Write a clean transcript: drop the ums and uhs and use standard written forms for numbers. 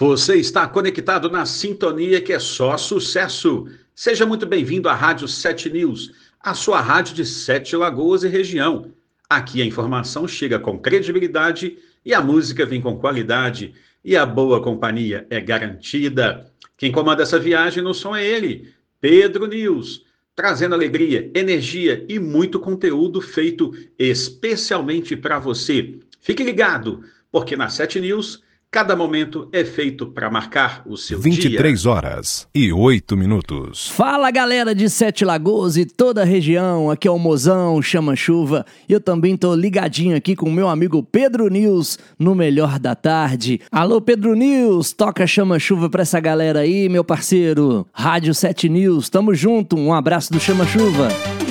Você está conectado na sintonia que é só sucesso. Seja muito bem-vindo à Rádio 7 News, a sua rádio de Sete Lagoas e região. Aqui a informação chega com credibilidade e a música vem com qualidade e a boa companhia é garantida. Quem comanda essa viagem no som é ele, Pedro News, trazendo alegria, energia e muito conteúdo feito especialmente para você. Fique ligado, porque na 7 News cada momento é feito para marcar o seu 23 dia. horas e 8 minutos. Fala, galera de Sete Lagoas e toda a região, aqui é o Mozão, Chama Chuva, e eu também tô ligadinho aqui com o meu amigo Pedro News, no Melhor da Tarde. Alô, Pedro News, toca Chama Chuva pra essa galera aí, meu parceiro. Rádio 7 News, tamo junto, um abraço do Chama Chuva.